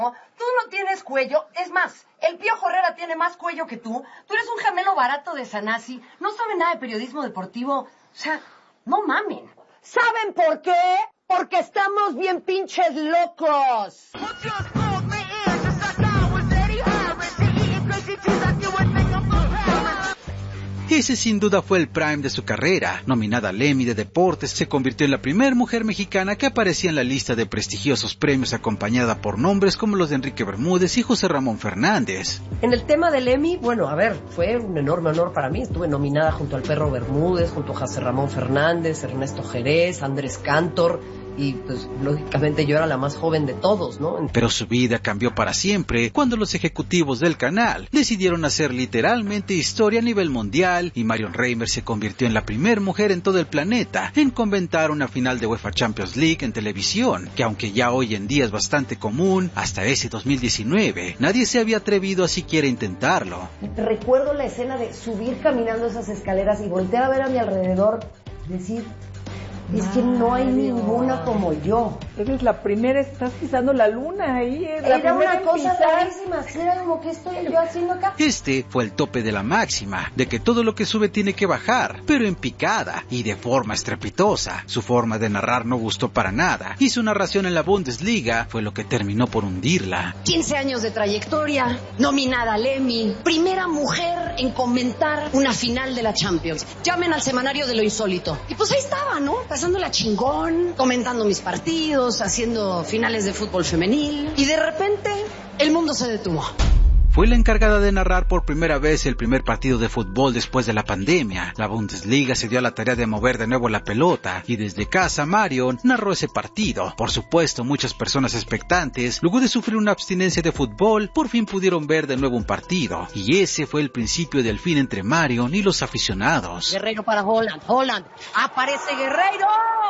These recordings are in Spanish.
Tú no tienes cuello, es más, el Piojo Herrera tiene más cuello que tú. Tú eres un gemelo barato de Sanasi, no sabe nada de periodismo deportivo. O sea, no mamen. ¿Saben por qué? Porque estamos bien pinches locos. Ese sin duda fue el prime de su carrera. Nominada al Emmy de Deportes, se convirtió en la primera mujer mexicana que aparecía en la lista de prestigiosos premios acompañada por nombres como los de Enrique Bermúdez y José Ramón Fernández. En el tema del Emmy, bueno, a ver, fue un enorme honor para mí. Estuve nominada junto al Perro Bermúdez, junto a José Ramón Fernández, Ernesto Jerez, Andrés Cantor. Y pues lógicamente yo era la más joven de todos, ¿no? Pero su vida cambió para siempre cuando los ejecutivos del canal decidieron hacer literalmente historia a nivel mundial y Marion Reimers se convirtió en la primera mujer en todo el planeta en comentar una final de UEFA Champions League en televisión, que aunque ya hoy en día es bastante común, hasta ese 2019 nadie se había atrevido a siquiera intentarlo. Recuerdo la escena de subir caminando esas escaleras y voltear a ver a mi alrededor y decir... Es que no hay ninguna como yo. Eres la primera, estás pisando la luna ahí. Era una cosa rarísima. Era como, ¿qué estoy yo haciendo acá? Este fue el tope de la máxima, de que todo lo que sube tiene que bajar, pero en picada y de forma estrepitosa. Su forma de narrar no gustó para nada, y su narración en la Bundesliga fue lo que terminó por hundirla. 15 años de trayectoria, nominada al Emmy, primera mujer en comentar una final de la Champions. Llamen al semanario de lo insólito. Y pues ahí estaba, ¿no? Pasándola chingón, comentando mis partidos, haciendo finales de fútbol femenil, y de repente el mundo se detuvo. Fue la encargada de narrar por primera vez el primer partido de fútbol después de la pandemia. La Bundesliga se dio a la tarea de mover de nuevo la pelota y desde casa Marion narró ese partido. Por supuesto, muchas personas expectantes, luego de sufrir una abstinencia de fútbol, por fin pudieron ver de nuevo un partido. Y ese fue el principio del fin entre Marion y los aficionados. Guerreiro para Holland, Holland, aparece Guerreiro.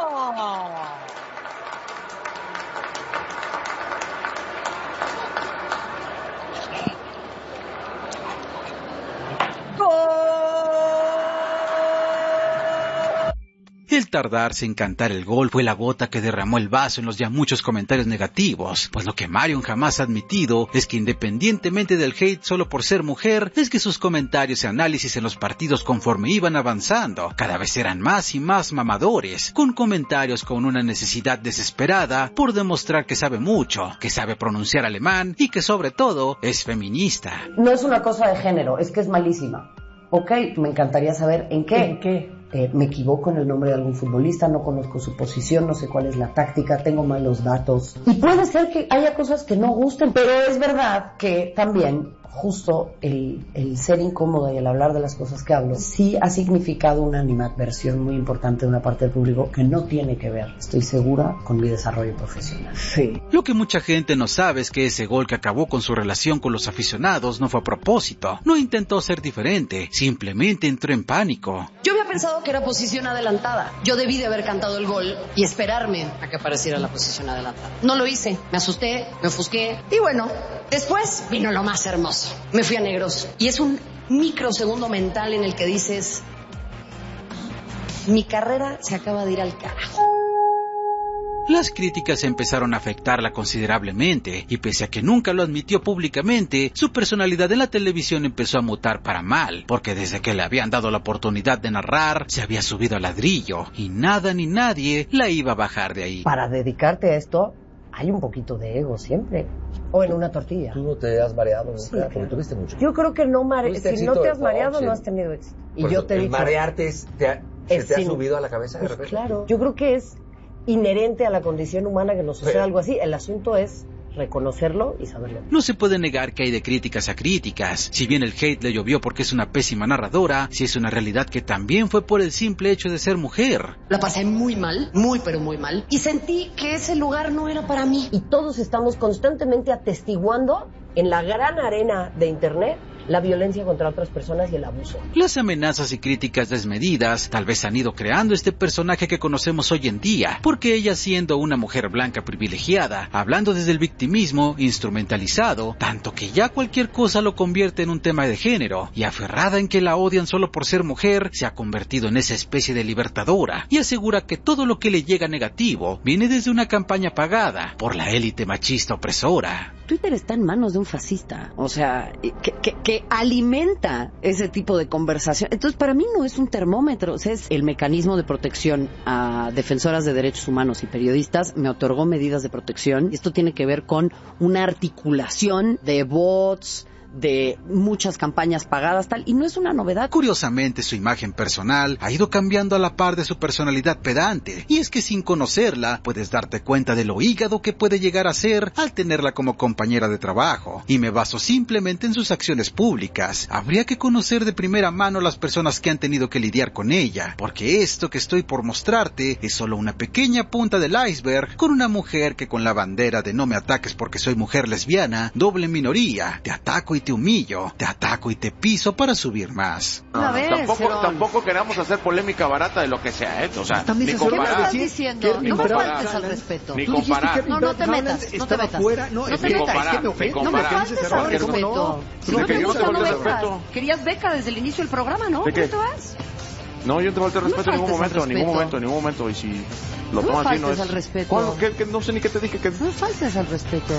El tardarse en cantar el gol fue la gota que derramó el vaso en los ya muchos comentarios negativos, pues lo que Marion jamás ha admitido es que independientemente del hate solo por ser mujer, es que sus comentarios y análisis en los partidos conforme iban avanzando, cada vez eran más y más mamadores, con comentarios con una necesidad desesperada por demostrar que sabe mucho, que sabe pronunciar alemán y que sobre todo es feminista. No es una cosa de género, es que es malísima. Ok, me encantaría saber ¿en qué? ¿En qué? Me equivoco en el nombre de algún futbolista, no conozco su posición, no sé cuál es la táctica, tengo malos datos. Y puede ser que haya cosas que no gusten, pero es verdad que también justo el ser incómoda y el hablar de las cosas que hablo sí ha significado una animadversión muy importante de una parte del público que no tiene que ver, estoy segura, con mi desarrollo profesional. Sí. Lo que mucha gente no sabe es que ese gol que acabó con su relación con los aficionados no fue a propósito, no intentó ser diferente, simplemente entró en pánico. Yo había pensado que era posición adelantada. Yo debí de haber cantado el gol y esperarme a que apareciera la posición adelantada. No lo hice, me asusté, me ofusqué y bueno, después vino lo más hermoso. Me fui a negros y es un microsegundo mental en el que dices, mi carrera se acaba de ir al carajo. Las críticas empezaron a afectarla considerablemente y pese a que nunca lo admitió públicamente, su personalidad en la televisión empezó a mutar para mal, porque desde que le habían dado la oportunidad de narrar, se había subido al ladrillo y nada ni nadie la iba a bajar de ahí. Para dedicarte a esto, hay un poquito de ego siempre. O en una tortilla. ¿Tú no te has mareado nunca? Sí, Porque claro. tuviste mucho. Yo creo que no ¿Tuviste si no éxito te has de mareado, sí? no has tenido éxito. Y Por yo eso, te el digo, marearte se te ha subido a la cabeza de pues repente. claro, yo creo que es inherente a la condición humana que nos suceda Sí. algo así. El asunto es reconocerlo y saberlo. No se puede negar que hay de críticas a críticas. Si bien el hate le llovió porque es una pésima narradora, sí es una realidad que también fue por el simple hecho de ser mujer. La pasé muy mal, muy pero muy mal, y sentí que ese lugar no era para mí. Y todos estamos constantemente atestiguando en la gran arena de internet la violencia contra otras personas y el abuso. Las amenazas y críticas desmedidas tal vez han ido creando este personaje que conocemos hoy en día, porque ella, siendo una mujer blanca privilegiada, hablando desde el victimismo instrumentalizado, tanto que ya cualquier cosa lo convierte en un tema de género, y aferrada en que la odian solo por ser mujer, se ha convertido en esa especie de libertadora y asegura que todo lo que le llega negativo viene desde una campaña pagada por la élite machista opresora. Twitter está en manos de un fascista, o sea, que alimenta ese tipo de conversación. Entonces, para mí no es un termómetro, o sea, es el mecanismo de protección a defensoras de derechos humanos y periodistas. Me otorgó medidas de protección, y esto tiene que ver con una articulación de bots, de muchas campañas pagadas, tal, y no es una novedad. Curiosamente, su imagen personal ha ido cambiando a la par de su personalidad pedante, y es que sin conocerla puedes darte cuenta de lo hígado que puede llegar a ser al tenerla como compañera de trabajo, y me baso simplemente en sus acciones públicas. Habría que conocer de primera mano las personas que han tenido que lidiar con ella, porque esto que estoy por mostrarte es solo una pequeña punta del iceberg, con una mujer que, con la bandera de no me ataques porque soy mujer lesbiana, doble minoría, te ataco y te humillo, te ataco y te piso para subir más. Tampoco queramos hacer polémica barata de lo que sea, ¿eh? O sea, ni comparar. ¿Qué me estás diciendo? No me faltes al respeto. Ni comparar. No te metas. No te metas. No me faltes al respeto. Querías beca desde el inicio del programa, ¿no? ¿Cómo te vas? No, yo no te falté el respeto en ningún momento. Y si lo tomas así, no es... al respeto. No sé ni qué te dije que... No faltes al respeto.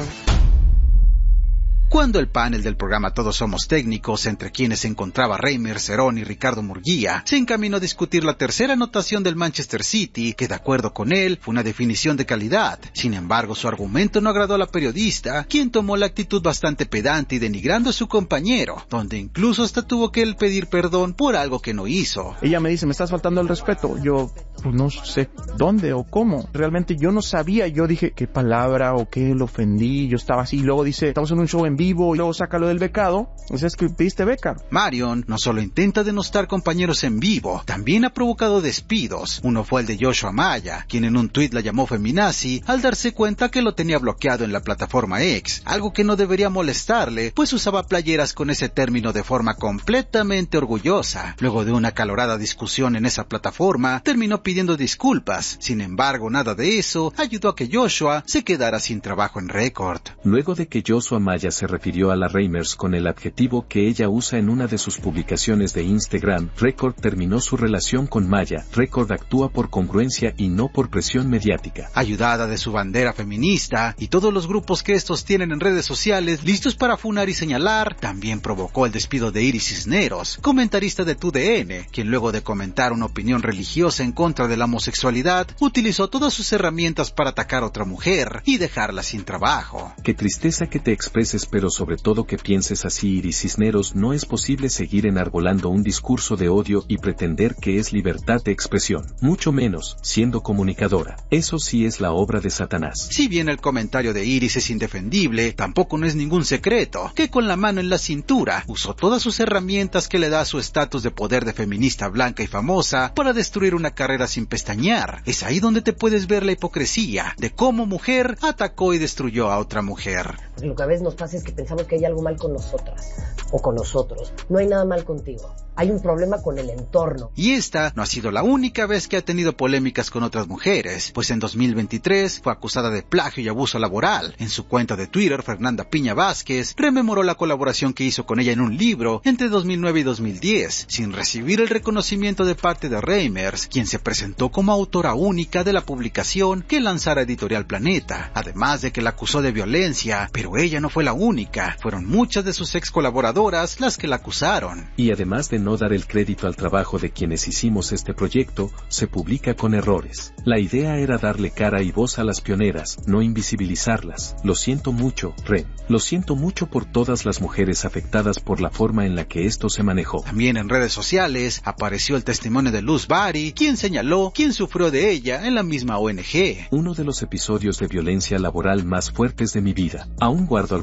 Cuando el panel del programa Todos Somos Técnicos, entre quienes se encontraba Reimer Cerón y Ricardo Murguía, se encaminó a discutir la tercera anotación del Manchester City, que de acuerdo con él fue una definición de calidad. Sin embargo, su argumento no agradó a la periodista, quien tomó la actitud bastante pedante y denigrando a su compañero, donde incluso hasta tuvo que él pedir perdón por algo que no hizo. Ella me dice, me estás faltando el respeto. Yo, pues no sé dónde o cómo. Realmente yo no sabía. Yo dije, ¿qué palabra o qué lo ofendí? Yo estaba así. Y luego dice, estamos en un show en vivo, y luego sácalo del becado. O sea, es que pediste beca. Marion no solo intenta denostar compañeros en vivo, también ha provocado despidos. Uno fue el de Joshua Maya, quien en un tuit la llamó feminazi al darse cuenta que lo tenía bloqueado en la plataforma X, algo que no debería molestarle, pues usaba playeras con ese término de forma completamente orgullosa. Luego de una acalorada discusión en esa plataforma, terminó pidiendo disculpas. Sin embargo, nada de eso ayudó a que Joshua se quedara sin trabajo en Record. Luego de que Joshua Maya se refirió a la Reimers con el adjetivo que ella usa en una de sus publicaciones de Instagram, Record terminó su relación con Maya. Record actúa por congruencia y no por presión mediática. Ayudada de su bandera feminista y todos los grupos que estos tienen en redes sociales listos para funar y señalar, también provocó el despido de Iris Cisneros, comentarista de TUDN, quien luego de comentar una opinión religiosa en contra de la homosexualidad, utilizó todas sus herramientas para atacar a otra mujer y dejarla sin trabajo. Qué tristeza que te expreses, pero sobre todo que pienses así, Iris Cisneros. No es posible seguir enarbolando un discurso de odio y pretender que es libertad de expresión, mucho menos siendo comunicadora. Eso sí es la obra de Satanás. Si bien el comentario de Iris es indefendible, tampoco no es ningún secreto que con la mano en la cintura usó todas sus herramientas que le da su estatus de poder de feminista blanca y famosa para destruir una carrera sin pestañear. Es ahí donde te puedes ver la hipocresía de cómo mujer atacó y destruyó a otra mujer. Lo que a veces nos pasa es que pensamos que hay algo mal con nosotras o con nosotros. No hay nada mal contigo. Hay un problema con el entorno. Y esta no ha sido la única vez que ha tenido polémicas con otras mujeres, pues en 2023 fue acusada de plagio y abuso laboral. En su cuenta de Twitter, Fernanda Piña Vázquez rememoró la colaboración que hizo con ella en un libro entre 2009 y 2010, sin recibir el reconocimiento de parte de Reimers, quien se presentó como autora única de la publicación que lanzara Editorial Planeta, además de que la acusó de violencia, pero ella no fue la única, fueron muchas de sus ex colaboradoras las que la acusaron. Y además de no dar el crédito al trabajo de quienes hicimos este proyecto, se publica con errores. La idea era darle cara y voz a las pioneras, no invisibilizarlas. Lo siento mucho, Ren. Lo siento mucho por todas las mujeres afectadas por la forma en la que esto se manejó. También en redes sociales apareció el testimonio de Luz Bari, quien señaló quién sufrió de ella en la misma ONG. Uno de los episodios de violencia laboral más fuertes de mi vida. Aún guardo algunas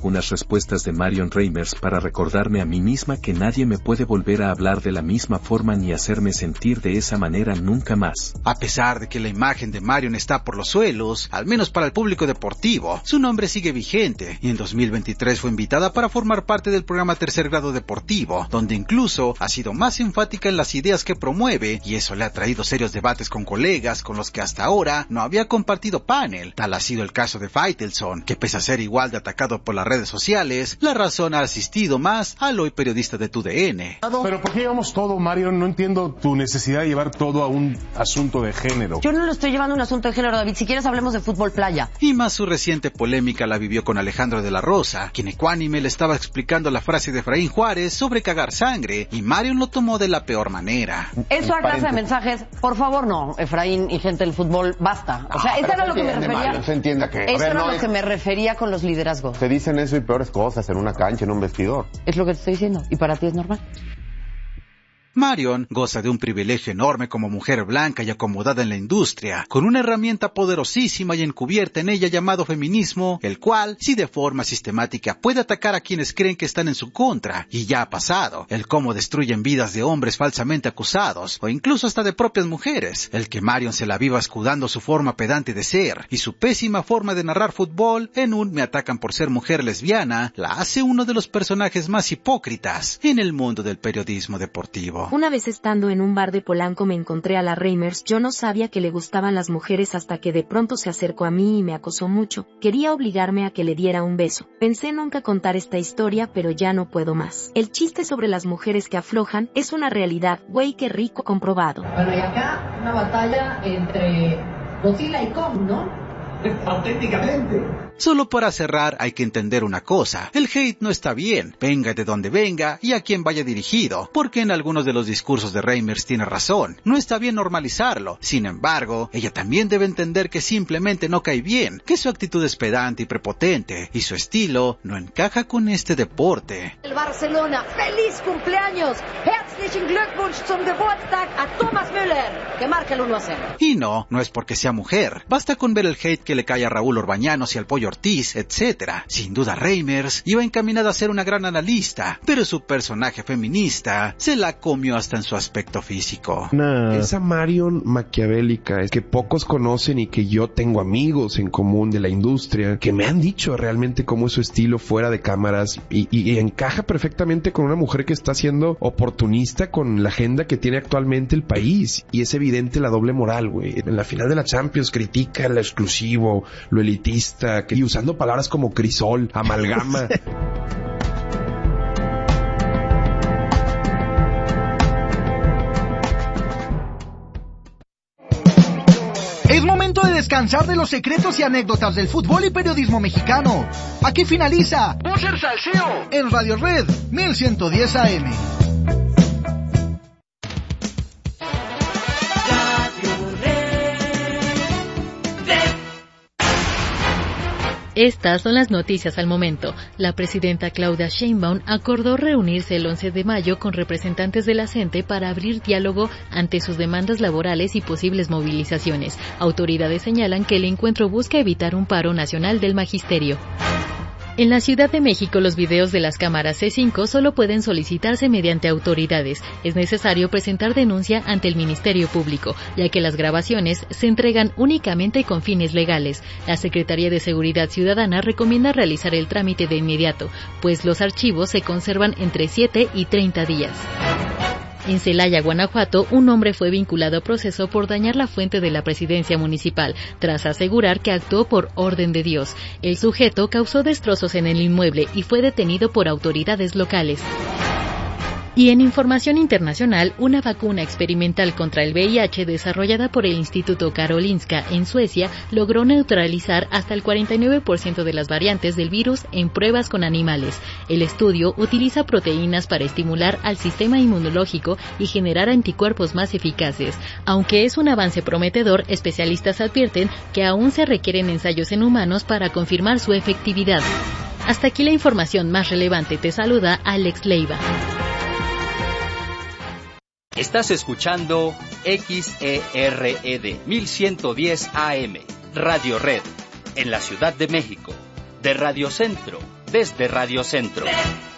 respuestas de Marion Reimers para recordarme a mí misma que nadie me puede volver a hablar de la misma forma ni hacerme sentir de esa manera nunca más. A pesar de que la imagen de Marion está por los suelos, al menos para el público deportivo, su nombre sigue vigente y en 2023 fue invitada para formar parte del programa Tercer Grado Deportivo, donde incluso ha sido más enfática en las ideas que promueve, y eso le ha traído serios debates con colegas con los que hasta ahora no había compartido panel. Tal ha sido el caso de Faitelson, que pese a ser igual de atacado por las redes sociales, La Razón ha asistido más al hoy periodista de TUDN. Pero ¿por qué llevamos todo, Marion? No entiendo tu necesidad de llevar todo a un asunto de género. Yo no lo estoy llevando a un asunto de género, David. Si quieres hablemos de fútbol playa. Y más su reciente polémica la vivió con Alejandro de la Rosa, quien ecuánime le estaba explicando la frase de Efraín Juárez sobre cagar sangre, y Marion lo tomó de la peor manera. Esa clase de mensajes, por favor, no, Efraín y gente del fútbol, basta. O sea, eso era lo que me refería. Mario, se entienda que... Eso era lo que me refería con los liderazgos. Te dicen eso y peores cosas en una cancha, en un vestidor. Es lo que te estoy diciendo. ¿Y para ti es normal? Marion goza de un privilegio enorme como mujer blanca y acomodada en la industria, con una herramienta poderosísima y encubierta en ella llamado feminismo, el cual, si de forma sistemática puede atacar a quienes creen que están en su contra, y ya ha pasado, el cómo destruyen vidas de hombres falsamente acusados, o incluso hasta de propias mujeres, el que Marion se la viva escudando su forma pedante de ser, y su pésima forma de narrar fútbol en un me atacan por ser mujer lesbiana, la hace uno de los personajes más hipócritas en el mundo del periodismo deportivo. Una vez estando en un bar de Polanco me encontré a la Reimers. Yo no sabía que le gustaban las mujeres hasta que de pronto se acercó a mí y me acosó mucho. Quería obligarme a que le diera un beso. Pensé nunca contar esta historia, pero ya no puedo más. El chiste sobre las mujeres que aflojan es una realidad, güey, qué rico comprobado. Bueno, y acá una batalla entre Godzilla y Kong, ¿no? Auténticamente. Solo para cerrar hay que entender una cosa, el hate no está bien, venga de donde venga y a quien vaya dirigido, porque en algunos de los discursos de Reimers tiene razón, no está bien normalizarlo, sin embargo, ella también debe entender que simplemente no cae bien, que su actitud es pedante y prepotente, y su estilo no encaja con este deporte. El Barcelona, ¡feliz cumpleaños! Herzlichen Glückwunsch zum Geburtstag a Thomas Müller, que marca el 1-0. Y no es porque sea mujer, basta con ver el hate que le cae a Raúl Orbañanos y al Pollo Ortiz, etc. Sin duda Reimers iba encaminada a ser una gran analista, pero su personaje feminista se la comió hasta en su aspecto físico. Esa Marion maquiavélica es que pocos conocen y que yo tengo amigos en común de la industria que me han dicho realmente cómo es su estilo fuera de cámaras y encaja perfectamente con una mujer que está siendo oportunista con la agenda que tiene actualmente el país, y es evidente la doble moral, güey. En la final de la Champions critica lo exclusivo, lo elitista, y usando palabras como crisol, amalgama. Es momento de descansar de los secretos y anécdotas del fútbol y periodismo mexicano. Aquí finaliza Búzer Salseo en Radio Red 1110 AM. Estas son las noticias al momento. La presidenta Claudia Sheinbaum acordó reunirse el 11 de mayo con representantes de la CENTE para abrir diálogo ante sus demandas laborales y posibles movilizaciones. Autoridades señalan que el encuentro busca evitar un paro nacional del magisterio. En la Ciudad de México, los videos de las cámaras C5 solo pueden solicitarse mediante autoridades. Es necesario presentar denuncia ante el Ministerio Público, ya que las grabaciones se entregan únicamente con fines legales. La Secretaría de Seguridad Ciudadana recomienda realizar el trámite de inmediato, pues los archivos se conservan entre 7 y 30 días. En Celaya, Guanajuato, un hombre fue vinculado a proceso por dañar la fuente de la presidencia municipal, tras asegurar que actuó por orden de Dios. El sujeto causó destrozos en el inmueble y fue detenido por autoridades locales. Y en información internacional, una vacuna experimental contra el VIH desarrollada por el Instituto Karolinska en Suecia logró neutralizar hasta el 49% de las variantes del virus en pruebas con animales. El estudio utiliza proteínas para estimular al sistema inmunológico y generar anticuerpos más eficaces. Aunque es un avance prometedor, especialistas advierten que aún se requieren ensayos en humanos para confirmar su efectividad. Hasta aquí la información más relevante. Te saluda Alex Leiva. Estás escuchando XERED 1110 AM, Radio Red, en la Ciudad de México, de Radio Centro, desde Radio Centro.